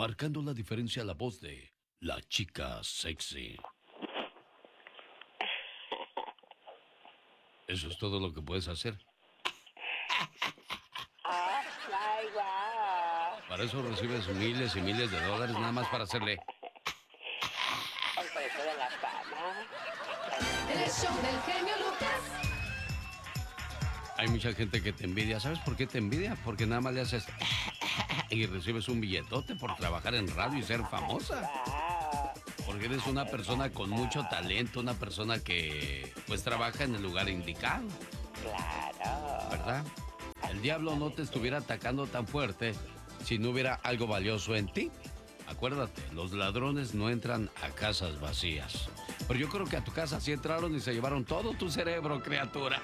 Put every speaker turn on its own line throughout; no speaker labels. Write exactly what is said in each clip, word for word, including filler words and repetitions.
Marcando la diferencia, la voz de la chica sexy. Eso es todo lo que puedes hacer.
Ay, guau.
Para eso recibes miles y miles de dólares nada más para hacerle.
El precio de la fama.
El show del genio Lucas.
Hay mucha gente que te envidia. ¿Sabes por qué te envidia? Porque nada más le haces y recibes un billetote por trabajar en radio y ser famosa. Porque eres una persona con mucho talento, una persona que pues trabaja en el lugar indicado.
Claro.
¿Verdad? El diablo no te estuviera atacando tan fuerte si no hubiera algo valioso en ti. Acuérdate, los ladrones no entran a casas vacías. Pero yo creo que a tu casa sí entraron y se llevaron todo tu cerebro, criatura.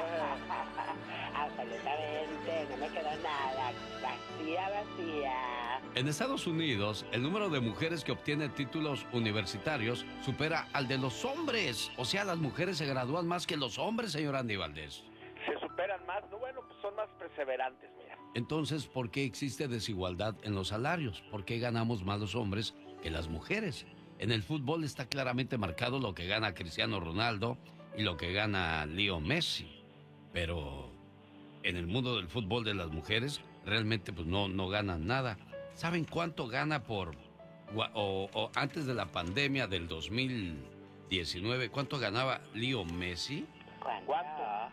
Absolutamente, no me quedó nada. Vacía, vacía.
En Estados Unidos, el número de mujeres que obtiene títulos universitarios supera al de los hombres. O sea, las mujeres se gradúan más que los hombres, señor Andy Valdés.
Se superan más, no, bueno, pues son más perseverantes, mira.
Entonces, ¿por qué existe desigualdad en los salarios? ¿Por qué ganamos más los hombres que las mujeres? En el fútbol está claramente marcado lo que gana Cristiano Ronaldo y lo que gana Leo Messi. Pero en el mundo del fútbol de las mujeres realmente pues no, no ganan nada. ¿Saben cuánto gana por... O, o antes de la pandemia del dos mil diecinueve, cuánto ganaba Leo Messi?
¿Cuánto?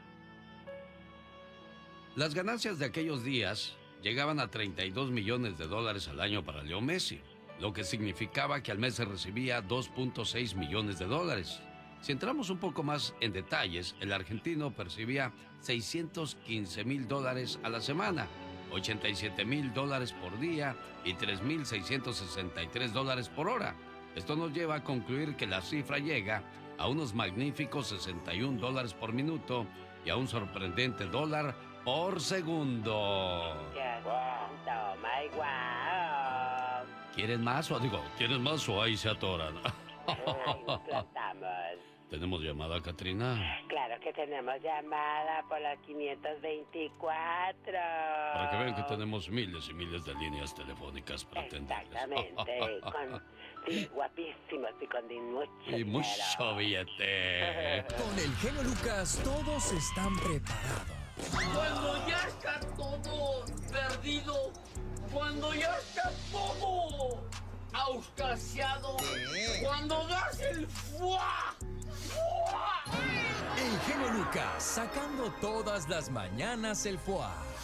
Las ganancias de aquellos días llegaban a treinta y dos millones de dólares al año para Leo Messi, lo que significaba que al mes se recibía dos punto seis millones de dólares. Si entramos un poco más en detalles, el argentino percibía seiscientos quince mil dólares a la semana, ochenta y siete mil dólares por día y tres mil seiscientos sesenta y tres dólares por hora. Esto nos lleva a concluir que la cifra llega a unos magníficos sesenta y un dólares por minuto y a un sorprendente dólar por segundo.
¡Qué santo, my wow!
¿Quieren más o digo, ¿quieren más o ahí se atoran?
Ay, explotamos.
¿Tenemos llamada, Catrina?
Claro que tenemos llamada por la quinientos veinticuatro.
Para que vean que tenemos miles y miles de líneas telefónicas para atenderles.
Exactamente, con sí, guapísimos y con mucho
Y mucho billete.
Con el genio Lucas todos están preparados.
Cuando ya está todo perdido, cuando ya está todo auscasiado, cuando das el fuá, fuá.
El genio Lucas sacando todas las mañanas el fuá.